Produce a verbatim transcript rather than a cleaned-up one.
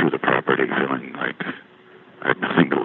through the property feeling like I had nothing to